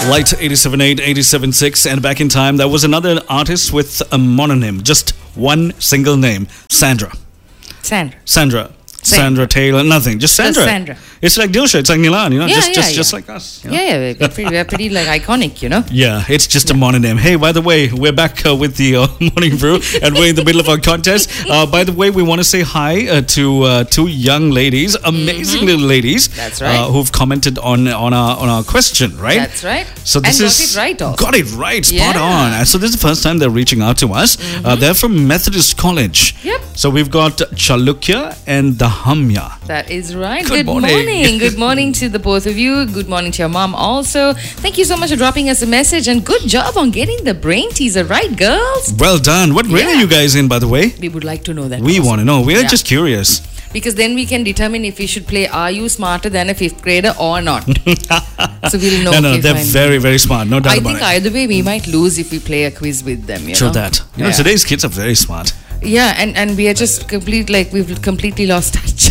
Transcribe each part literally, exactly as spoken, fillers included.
Light eighty-seven point eight, eighty-seven point six, and back in time, there was another artist with a mononym, just one single name, Sandra. Sandra. Sandra. Sandra Taylor, nothing, just Sandra. Just Sandra. It's like Dilsha, it's like Nilan, you know, Yeah, just yeah, just, yeah. just like us. You know? Yeah, yeah, we're pretty, we're pretty like iconic, you know. Yeah, it's just a mononym. Hey, by the way, we're back uh, with the uh, Morning Brew, and we're in the middle of our contest. Uh, by the way, we want to say hi uh, to uh, two young ladies, amazing Mm-hmm. little ladies, That's right. uh, who've commented on on our on our question, right? That's right. So this and is got it right also. got it right, spot Yeah. on. And so this is the first time they're reaching out to us. Uh, they're from Methodist College. Yep. So we've got Chalukya and Dahamya. That is right. Good Good, morning. morning. Good morning to the both of you. Good morning to your mom also. Thank you so much for dropping us a message, and good job on getting the brain teaser right, girls. Well done. What grade Yeah. are you guys in, by the way? We would like to know that. We also. want to know. We're Yeah. just curious. Because then we can determine if we should play Are You Smarter Than a Fifth Grader or not. So we'll know. no, no, okay, they're fine. very, very smart. No doubt I about think it. either way we might lose if we play a quiz with them. You True know? that. You know, Yeah. today's kids are very smart. Yeah, and, and we are just complete, like, we've completely lost touch.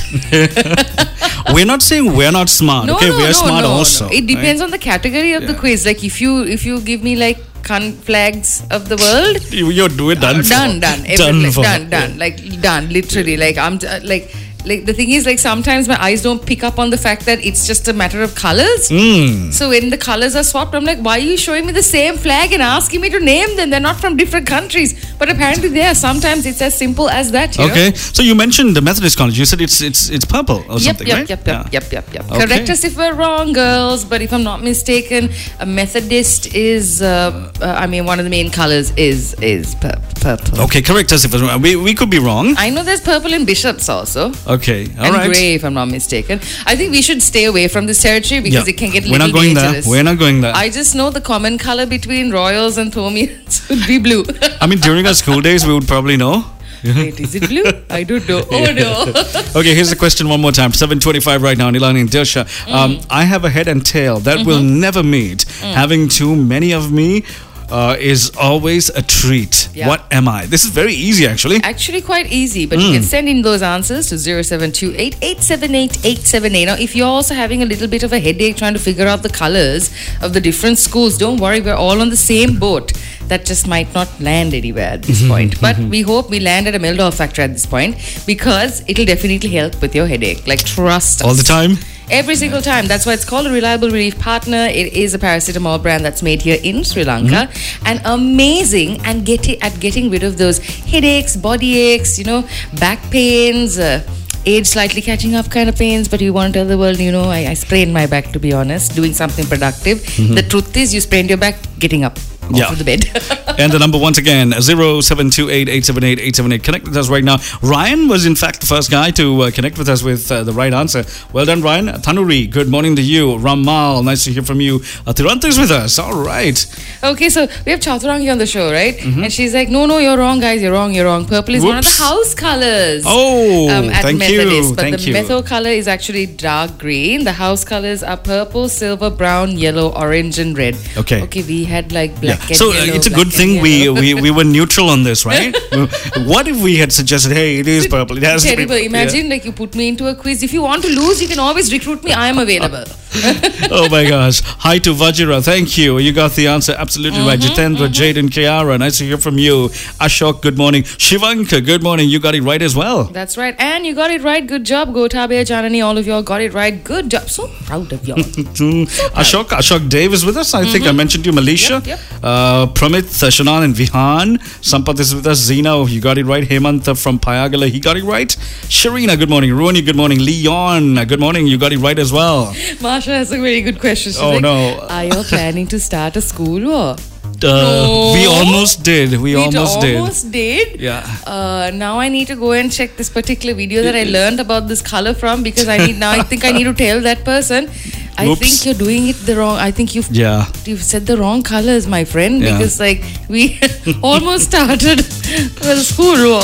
We're not saying we're not smart. No, okay, no, we are no, smart no, also. no. It depends on the category of the Yeah. quiz. Like, if you if you give me, like, cunt flags of the world, You- You're we're done uh, for. done, done, Every- Done like, for. done, done, like done, literally. Like I'm t- uh, like. Like the thing is, like sometimes my eyes don't pick up on the fact that it's just a matter of colors. Mm. So when the colors are swapped, I'm like, why are you showing me the same flag and asking me to name them? They're not from different countries. But apparently they are. Sometimes it's as simple as that. You Okay, so you mentioned the Methodist College. You said it's it's it's purple or Yep, something, yep, right? yep, Yeah. yep, yep, yep, yep. Okay. Correct us if we're wrong, girls. But if I'm not mistaken, a Methodist is, uh, uh, I mean, one of the main colors is is pur- purple. Okay, correct us if it's- we we could be wrong. I know there's purple in bishops also. Okay, all and right. grey, if I'm not mistaken. I think we should stay away from this territory because Yeah. it can get a We're little not going dangerous. there. We're not going there. I just know the common color between royals and Thomians would be blue. I mean, during our school days, we would probably know. Wait, is it blue? I don't know. Oh no. Okay, here's the question one more time. seven twenty-five right now, Nilani and Dilsha. Um, I have a head and tail that will never meet. Having too many of me uh, is always a treat. Yeah. What am I? This is very easy, actually. Actually quite easy, but you can send in those answers to zero seven two eight, eight seven eight, eight seven eight. Now, if you're also having a little bit of a headache trying to figure out the colors of the different schools, don't worry, we're all on the same boat. That just might not land anywhere at this point. But we hope we land at a Meldorf factory at this point because it'll definitely help with your headache. Like, trust us. All the time. Every single time. That's why it's called a Reliable Relief Partner. It is a paracetamol brand that's made here in Sri Lanka and amazing and get it, at getting rid of those headaches, body aches, you know, back pains, uh, age slightly catching up kind of pains. But you want to tell the world, you know, I, I sprained my back, to be honest, doing something productive. The truth is, you sprained your back getting up off Yeah. of the bed. And the number once again, zero seven two eight, eight seven eight, eight seven eight. Connect with us right now. Ryan was in fact the first guy to uh, connect with us with uh, the right answer. Well done, Ryan. Tanuri, good morning to you. Ramal, nice to hear from you. Uh, Tiranta is with us. All right. Okay, so we have Chaturangi on the show, right? And she's like, no, no, you're wrong, guys. You're wrong, you're wrong. Purple is one of the Whoops. house colors. Oh, um, at thank Methodist, you. But Thank the you. metho color is actually dark green. The house colors are purple, silver, brown, yellow, orange, and red. Okay. Okay, we had like Yeah. black and So uh, yellow. it's a black good and thing we, yellow. we we were neutral on this, right? What if we had suggested, hey, it is purple. It has to be Terrible. purple. Imagine like you put me into a quiz. If you want to lose, you can always recruit me. I am available. Yeah. Oh my gosh. Hi to Vajira. Thank you. You got the answer absolutely right. Jitendra, Jade, and Kiara. Nice to hear from you. Ashok, good morning. Shivanka, good morning. You got it right as well. That's right. And you got it right. Good job. Gotabe, Janani, all of y'all got it right. Good job. So proud of y'all. Mm, Ashok, Ashok Dave is with us. I think I mentioned you, Malaysia. Yep, yep. Uh, Pramit, uh, Shanal, and Vihan. Sampath is with us. Zina, you got it right. Hemant uh, from Payagala, he got it right. Sharina, good morning. Rooney, good morning. Leon, uh, good morning. You got it right as well. Masha has a very good question. She's Oh, like, no. Are you planning to start a school war? Uh, No. We almost did. We, We almost, did. almost did. Yeah. Uh, now I need to go and check this particular video that I learned about this color from because I need now. I think I need to tell that person. I Oops. think you're doing it the wrong. I think you've Yeah. you've said the wrong colors, my friend. Yeah. Because like we almost started well school war.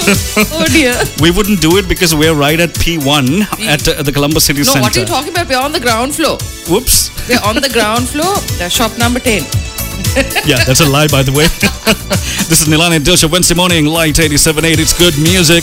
Oh dear. We wouldn't do it because we're right at P one at uh, the Columbus City No, Centre. what are you talking about? We're on the ground floor. Whoops. We're on the ground floor. That's shop number ten. Yeah, that's a lie, by the way. This is Nilani and Dilsha, Wednesday morning, Light eighty-seven point eight. It's good music.